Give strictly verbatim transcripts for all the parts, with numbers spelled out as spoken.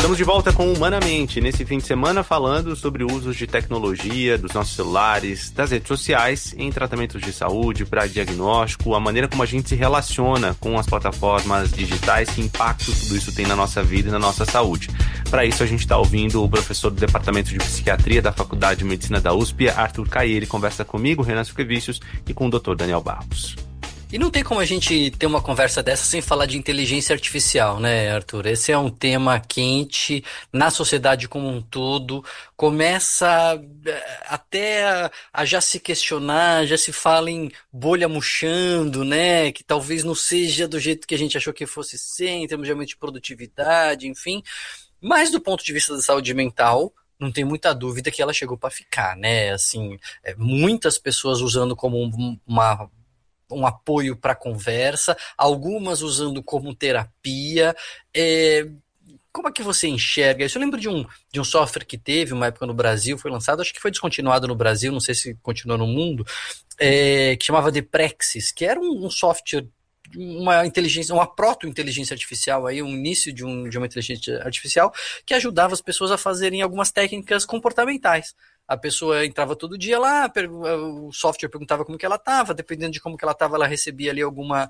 Estamos de volta com Humanamente, nesse fim de semana falando sobre o uso de tecnologia, dos nossos celulares, das redes sociais, em tratamentos de saúde, para diagnóstico, a maneira como a gente se relaciona com as plataformas digitais, que impacto tudo isso tem na nossa vida e na nossa saúde. Para isso a gente está ouvindo o professor do Departamento de Psiquiatria da Faculdade de Medicina da U S P, Arthur Caí. Ele conversa comigo, Renan Suquevicius, e com o doutor Daniel Barros. E não tem como a gente ter uma conversa dessa sem falar de inteligência artificial, né, Arthur? Esse é um tema quente na sociedade como um todo. Começa até a, a já se questionar, já se fala em bolha murchando, né? Que talvez não seja do jeito que a gente achou que fosse ser, em termos de aumento de produtividade, enfim. Mas do ponto de vista da saúde mental, não tem muita dúvida que ela chegou para ficar, né? Assim, é, muitas pessoas usando como um, uma um apoio para a conversa, algumas usando como terapia. É, como é que você enxerga isso? Eu lembro de um, de um software que teve uma época no Brasil, foi lançado, acho que foi descontinuado no Brasil, não sei se continua no mundo, é, que chamava Deprexis, que era um, um software, uma inteligência, uma proto-inteligência artificial, aí, um início de, um, de uma inteligência artificial que ajudava as pessoas a fazerem algumas técnicas comportamentais. A pessoa entrava todo dia lá, o software perguntava como que ela estava, dependendo de como que ela estava, ela recebia ali alguma,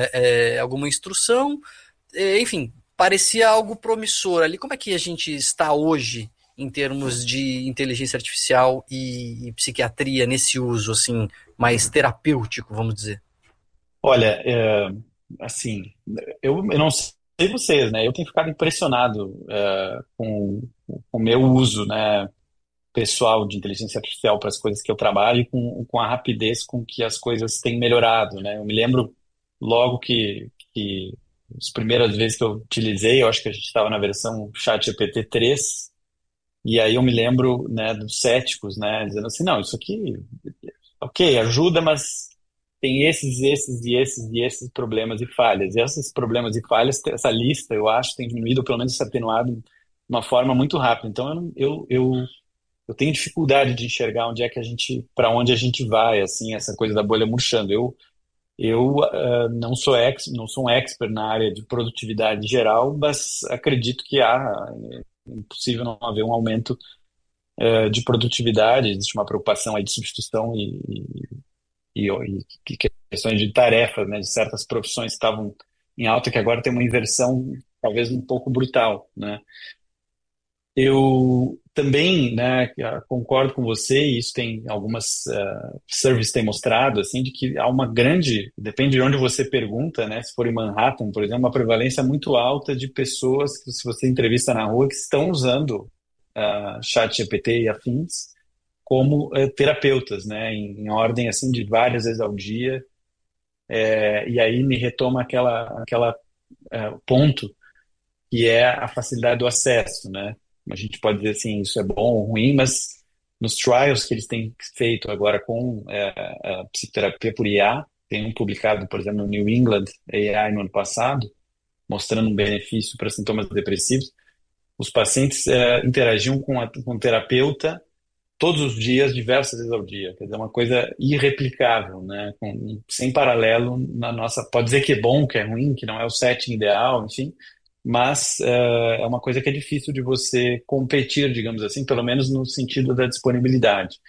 é, é, alguma instrução, é, enfim, parecia algo promissor ali. Como é que a gente está hoje em termos de inteligência artificial e, e psiquiatria nesse uso, assim, mais terapêutico, vamos dizer? Olha, é, assim, eu, eu não sei vocês, né? Eu tenho ficado impressionado é, com com o meu uso, né, pessoal de inteligência artificial para as coisas que eu trabalho e com, com a rapidez com que as coisas têm melhorado, né? Eu me lembro logo que, que as primeiras vezes que eu utilizei, eu acho que a gente estava na versão ChatGPT três, e aí eu me lembro, né, dos céticos, né, dizendo assim, não, isso aqui, ok, ajuda, mas tem esses, esses e esses e esses problemas e falhas. E esses problemas e falhas, essa lista, eu acho, tem diminuído, ou pelo menos se atenuado de uma forma muito rápida. Então, eu, não- eu, eu eu tenho dificuldade de enxergar onde é que a gente, para onde a gente vai, assim, essa coisa da bolha murchando. Eu, eu ah, não sou ex, não sou um expert na área de produtividade geral, mas acredito que há, é impossível não haver um aumento eh, de produtividade, existe uma preocupação aí de substituição e, e, e, e questões de tarefas, né, de certas profissões que estavam em alta, que agora tem uma inversão talvez um pouco brutal, né? Eu também, né, concordo com você, e isso tem algumas uh, surveys têm mostrado, assim, de que há uma grande, depende de onde você pergunta, né, se for em Manhattan, por exemplo, uma prevalência muito alta de pessoas que, se você entrevista na rua, que estão usando uh, chat G P T e afins como uh, terapeutas, né, em, em ordem, assim, de várias vezes ao dia. Eh, e aí me retoma aquela, aquela uh, ponto que é a facilidade do acesso, né? A gente pode dizer assim, isso é bom ou ruim, mas nos trials que eles têm feito agora com é, a psicoterapia por I A, tem um publicado, por exemplo, no New England A I no ano passado, mostrando um benefício para sintomas depressivos. Os pacientes é, interagiam com, a, com o terapeuta todos os dias, diversas vezes ao dia. Quer dizer, uma coisa irreplicável, né? Com, sem paralelo na nossa. Pode dizer que é bom, que é ruim, que não é o setting ideal, enfim, mas eh, é uma coisa que é difícil de você competir, digamos assim, pelo menos no sentido da disponibilidade.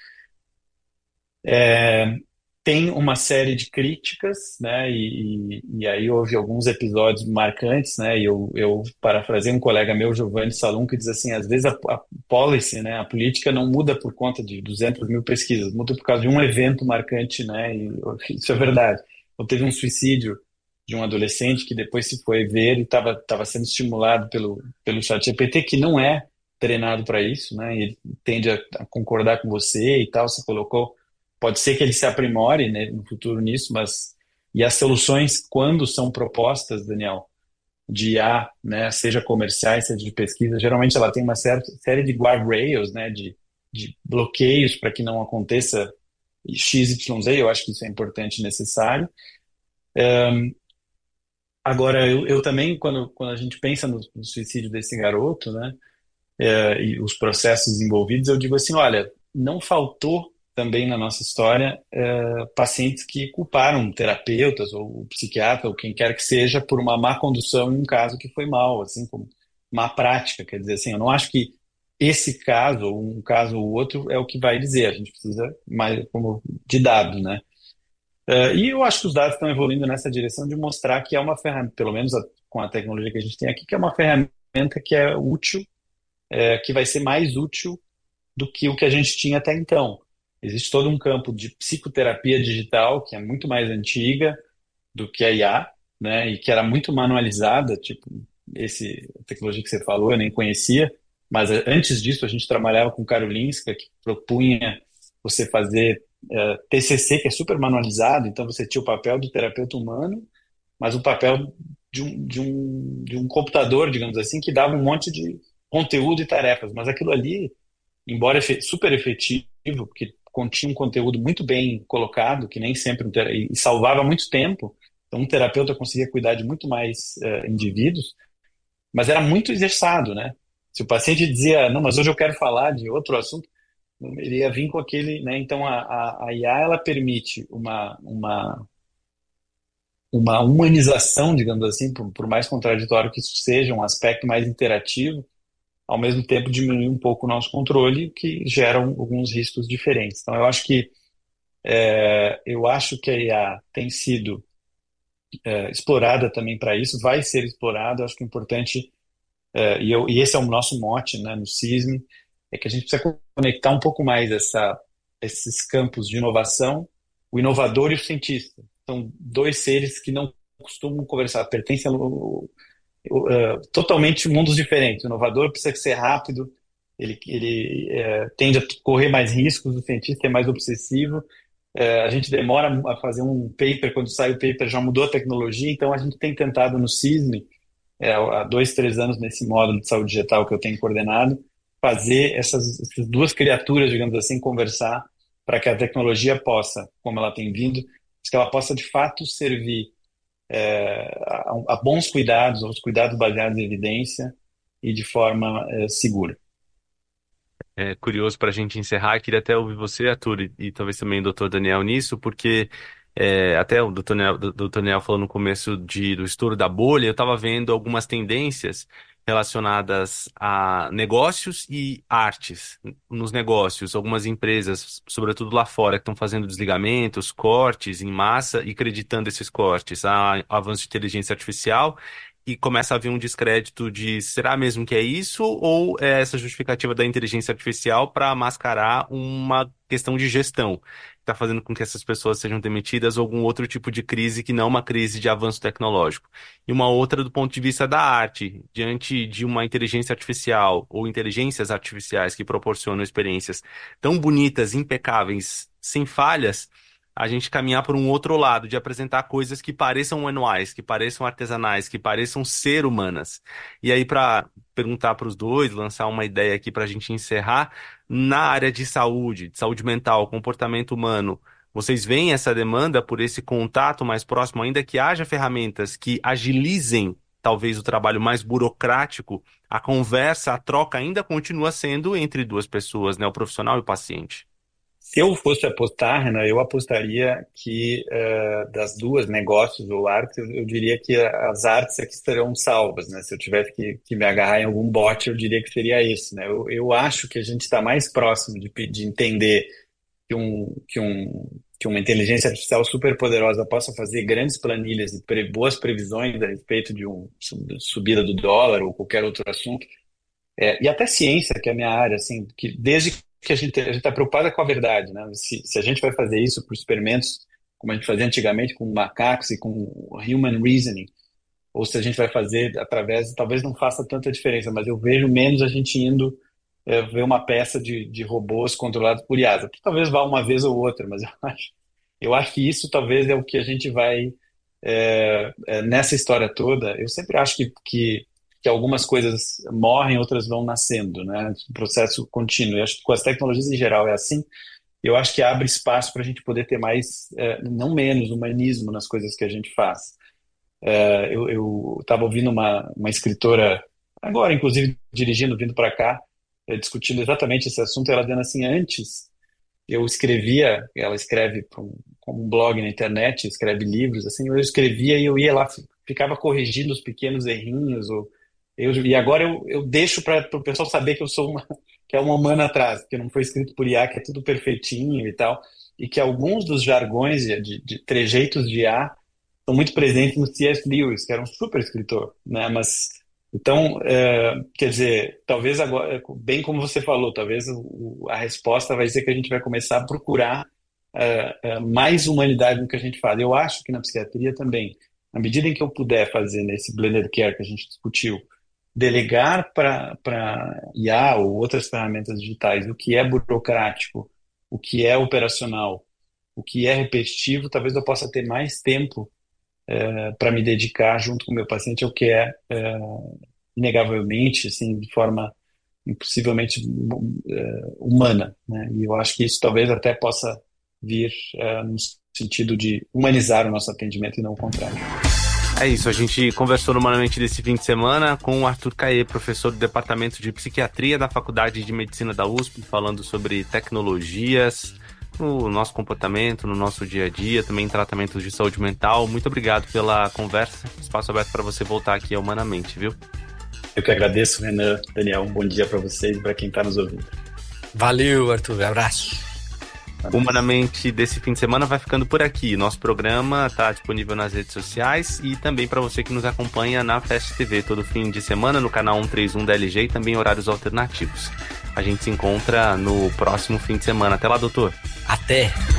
Tem uma série de críticas, né? E, e, e aí houve alguns episódios marcantes, né? E eu, eu parafrasei um colega meu, Giovanni Salum, que diz assim, às vezes a, a policy, né? A política não muda por conta de duzentas mil pesquisas, muda por causa de um evento marcante, né? E isso é verdade. Então, teve um suicídio de um adolescente que depois se foi ver e estava estava sendo estimulado pelo, pelo chat G P T, que não é treinado para isso, né? E ele tende a, a concordar com você e tal, você colocou. Pode ser que ele se aprimore, né, no futuro nisso, mas e as soluções, quando são propostas, Daniel, de I A, né, seja comerciais, seja de pesquisa, geralmente ela tem uma certa série de guardrails, né, de, de bloqueios para que não aconteça X Y Z. Eu acho que isso é importante e necessário. Agora, eu, eu também, quando, quando a gente pensa no, no suicídio desse garoto, né, é, e os processos envolvidos, eu digo assim, olha, não faltou também na nossa história é, pacientes que culparam terapeutas ou psiquiatra ou quem quer que seja por uma má condução em um caso que foi mal, assim como má prática. Quer dizer, assim, eu não acho que esse caso, ou um caso ou outro, é o que vai dizer. A gente precisa mais como de dados, né? Eh, e eu acho que os dados estão evoluindo nessa direção de mostrar que é uma ferramenta, pelo menos a- com a tecnologia que a gente tem aqui, que é uma ferramenta que é útil, eh, que vai ser mais útil do que o que a gente tinha até então. Existe todo um campo de psicoterapia digital, que é muito mais antiga do que a I A, né? E que era muito manualizada, tipo, esse a tecnologia que você falou, eu nem conhecia, mas eh, antes disso a gente trabalhava com Karolinska, que propunha você fazer eh, T C C, que é super manualizado, então você tinha o papel do terapeuta humano, mas o papel de um, de um, de um computador, digamos assim, que dava um monte de conteúdo e tarefas, mas aquilo ali, embora efe- super efetivo, porque continha um conteúdo muito bem colocado, que nem sempre um tera- e salvava muito tempo, então um terapeuta conseguia cuidar de muito mais eh, indivíduos, mas era muito engessado, né? Se o paciente dizia, não, mas hoje eu quero falar de outro assunto, ele ia vir com aquele, né? Então a, a, a I A ela permite uma, uma, uma humanização, digamos assim, por, por mais contraditório que isso seja, um aspecto mais interativo, ao mesmo tempo diminuir um pouco o nosso controle, que geram alguns riscos diferentes. Então, eu acho que é, eu acho que a I A tem sido é, explorada também para isso, vai ser explorada. Eu acho que é importante, é, e, eu, e esse é o nosso mote, né, no CISM, é que a gente precisa conectar um pouco mais essa, esses campos de inovação, o inovador e o cientista. São dois seres que não costumam conversar, pertencem ao, uh, totalmente mundos diferentes. O inovador precisa ser rápido, ele, ele uh, tende a correr mais riscos, o cientista é mais obsessivo. Uh, a gente demora a fazer um paper, quando sai o paper já mudou a tecnologia, então a gente tem tentado no CISM, é, há dois, três anos nesse módulo de saúde digital que eu tenho coordenado, fazer essas, essas duas criaturas, digamos assim, conversar para que a tecnologia possa, como ela tem vindo, que ela possa de fato servir a, a bons cuidados, aos cuidados baseados em evidência e de forma eh, segura. É curioso para a gente encerrar, queria até ouvir você, Arthur, e, e talvez também o doutor Daniel nisso, porque é, até o doutor Daniel, do- doutor Daniel falou no começo de, do estouro da bolha, eu estava vendo algumas tendências relacionadas a negócios e artes. Nos negócios, algumas empresas, sobretudo lá fora, que estão fazendo desligamentos, cortes em massa e acreditando esses cortes a avanço de inteligência artificial e começa a haver um descrédito de será mesmo que é isso ou é essa justificativa da inteligência artificial para mascarar uma questão de gestão que está fazendo com que essas pessoas sejam demitidas ou algum outro tipo de crise que não uma crise de avanço tecnológico. E uma outra do ponto de vista da arte, diante de uma inteligência artificial ou inteligências artificiais que proporcionam experiências tão bonitas, impecáveis, sem falhas, a gente caminhar por um outro lado, de apresentar coisas que pareçam manuais, que pareçam artesanais, que pareçam ser humanas. E aí, para perguntar para os dois, lançar uma ideia aqui para a gente encerrar, na área de saúde, de saúde mental, comportamento humano, vocês veem essa demanda por esse contato mais próximo, ainda que haja ferramentas que agilizem talvez o trabalho mais burocrático, a conversa, a troca ainda continua sendo entre duas pessoas, né, o profissional e o paciente. Se eu fosse apostar, Renan, eu apostaria que eh, das duas, negócios ou artes, eu, eu diria que as artes é que estarão salvas, né? Se eu tivesse que, que me agarrar em algum bote, eu diria que seria isso, né? Eu, eu acho que a gente está mais próximo de, pe- de entender que, um, que, um, que uma inteligência artificial super poderosa possa fazer grandes planilhas e pre- boas previsões a respeito de uma subida do dólar ou qualquer outro assunto. É, e até ciência, que é a minha área, assim, que desde que a gente a gente está preocupada com a verdade, né? Se, se a gente vai fazer isso por experimentos, como a gente fazia antigamente com macacos e com human reasoning, ou se a gente vai fazer através, talvez não faça tanta diferença, mas eu vejo menos a gente indo é, ver uma peça de, de robôs controlados por I A, que talvez vá uma vez ou outra, mas eu acho, eu acho que isso talvez é o que a gente vai é, é, nessa história toda. Eu sempre acho que, que, que algumas coisas morrem, outras vão nascendo, né? Um processo contínuo. Eu acho que com as tecnologias em geral é assim. Eu acho que abre espaço para a gente poder ter mais, é, não menos, humanismo nas coisas que a gente faz. É, eu estava ouvindo uma, uma escritora, agora, inclusive, dirigindo, vindo para cá, é, discutindo exatamente esse assunto. Ela dizendo assim: antes eu escrevia, ela escreve para um, como um blog na internet, escreve livros, assim, eu escrevia e eu ia lá, ficava corrigindo os pequenos errinhos, ou Eu, e agora eu, eu deixo para o pessoal saber que eu sou uma, que é uma humana atrás, que não foi escrito por I A, que é tudo perfeitinho e tal, e que alguns dos jargões de, de, de trejeitos de I A estão muito presentes no C S. Lewis, que era um super escritor, né? Mas então, é, quer dizer, talvez agora, bem como você falou, talvez o, a resposta vai ser que a gente vai começar a procurar é, é, mais humanidade no que a gente faz. Eu acho que na psiquiatria também, à medida em que eu puder fazer nesse blended care que a gente discutiu, delegar para para I A ou outras ferramentas digitais o que é burocrático, o que é operacional, o que é repetitivo, talvez eu possa ter mais tempo para me dedicar junto com o meu paciente ao que é, é inegavelmente, assim, de forma impossivelmente é, humana, né? E eu acho que isso talvez até possa vir é, no sentido de humanizar o nosso atendimento e não o contrário. É isso, a gente conversou no Humanamente desse fim de semana com o Arthur Caê, professor do Departamento de Psiquiatria da Faculdade de Medicina da U S P, falando sobre tecnologias no nosso comportamento, no nosso dia a dia, também em tratamentos de saúde mental. Muito obrigado pela conversa, espaço aberto para você voltar aqui ao Humanamente, viu? Eu que agradeço, Renan, Daniel, um bom dia para vocês e para quem está nos ouvindo. Valeu, Arthur, abraço. O Humanamente desse fim de semana vai ficando por aqui. Nosso programa está disponível nas redes sociais e também para você que nos acompanha na Fast T V todo fim de semana no canal cento e trinta e um da L G e também horários alternativos. A gente se encontra no próximo fim de semana. Até lá, doutor. Até!